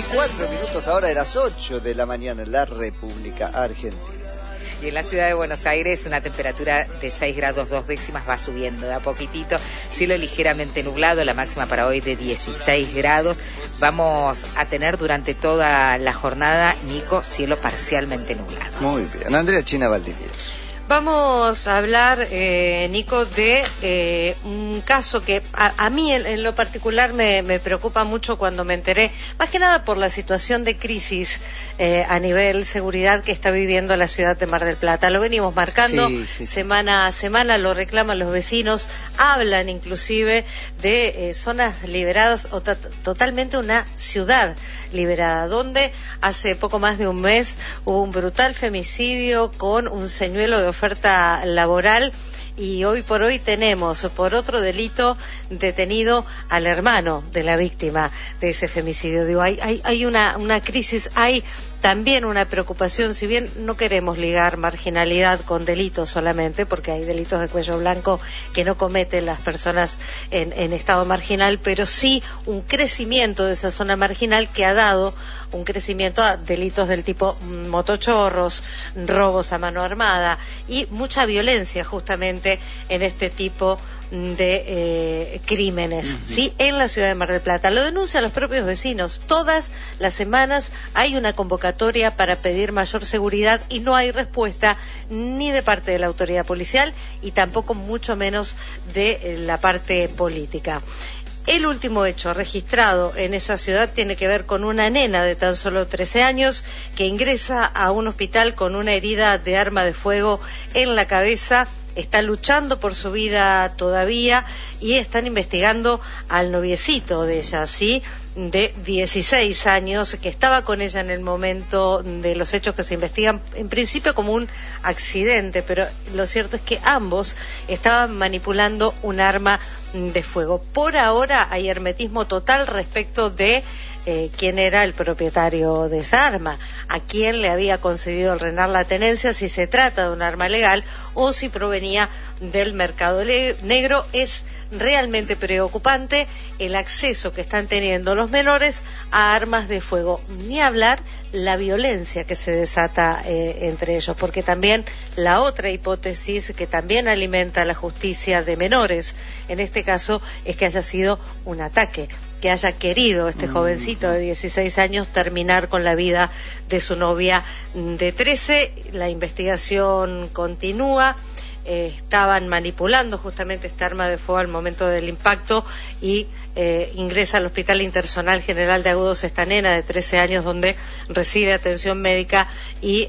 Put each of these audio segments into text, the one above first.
34 minutos ahora de las 8 de la mañana en la República Argentina. Y en la ciudad de Buenos Aires una temperatura de 6 grados 2 décimas va subiendo de a poquitito. Cielo ligeramente nublado, la máxima para hoy de 16 grados. Vamos a tener durante toda la jornada, Nico, cielo parcialmente nublado. Muy bien. Andrea China Valdivieso. Vamos a hablar, Nico, de un caso que a mí en lo particular me preocupa mucho cuando me enteré, más que nada por la situación de crisis a nivel seguridad que está viviendo la ciudad de Mar del Plata. Lo venimos marcando semana a semana, lo reclaman los vecinos, hablan inclusive de zonas liberadas o totalmente una ciudad liberada, donde hace poco más de un mes hubo un brutal femicidio con un señuelo de oferta laboral, y hoy por hoy tenemos por otro delito detenido al hermano de la víctima de ese femicidio. Digo, hay una crisis, hay también una preocupación, si bien no queremos ligar marginalidad con delitos solamente, porque hay delitos de cuello blanco que no cometen las personas en estado marginal, pero sí un crecimiento de esa zona marginal que ha dado un crecimiento a delitos del tipo motochorros, robos a mano armada y mucha violencia justamente en este tipo de crímenes, ¿sí? En la ciudad de Mar del Plata. Lo denuncian los propios vecinos. Todas las semanas hay una convocatoria para pedir mayor seguridad y no hay respuesta ni de parte de la autoridad policial y tampoco mucho menos de la parte política. El último hecho registrado en esa ciudad tiene que ver con una nena de tan solo 13 años que ingresa a un hospital con una herida de arma de fuego en la cabeza. Está luchando por su vida todavía y están investigando al noviecito de ella, ¿sí? De 16 años, que estaba con ella en el momento de los hechos que se investigan en principio como un accidente, pero lo cierto es que ambos estaban manipulando un arma de fuego. Por ahora hay hermetismo total respecto de quién era el propietario de esa arma, a quién le había concedido el RENAR la tenencia, si se trata de un arma legal o si provenía del mercado negro. Es realmente preocupante el acceso que están teniendo los menores a armas de fuego, ni hablar la violencia que se desata entre ellos, porque también la otra hipótesis que también alimenta la justicia de menores, en este caso, es que haya sido un ataque, que haya querido este jovencito de 16 años terminar con la vida de su novia de 13. La investigación continúa. Estaban manipulando justamente esta arma de fuego al momento del impacto y ingresa al Hospital Interzonal General de Agudos esta nena de 13 años, donde recibe atención médica y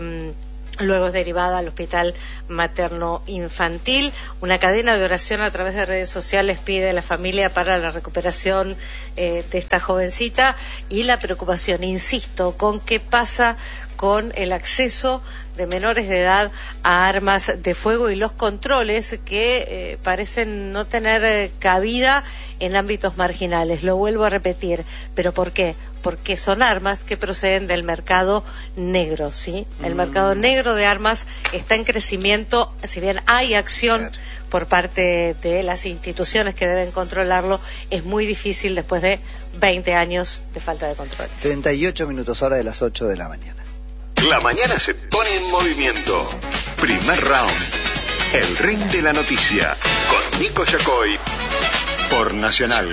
luego es derivada al Hospital Materno Infantil. Una cadena de oración a través de redes sociales pide a la familia para la recuperación de esta jovencita, y la preocupación, insisto, con qué pasa con el acceso de menores de edad a armas de fuego y los controles que parecen no tener cabida en ámbitos marginales. Lo vuelvo a repetir, ¿pero por qué? Porque son armas que proceden del mercado negro, ¿sí? El mercado negro de armas está en crecimiento, si bien hay acción por parte de las instituciones que deben controlarlo, es muy difícil después de 20 años de falta de control. 38 minutos ahora de las 8 de la mañana. La mañana se pone en movimiento. Primer round. El ring de la noticia. Con Nico Yacoy. Por Nacional.